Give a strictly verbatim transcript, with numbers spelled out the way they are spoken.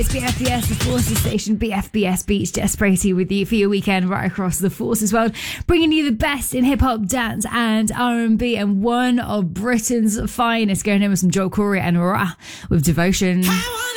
It's B F B S, the Forces station, B F B S Beach, Jess Brady with you for your weekend right across the Forces world, bringing you the best in hip-hop, dance and R and B, and one of Britain's finest, going in with some Joel Corey and Ra with Devotion. I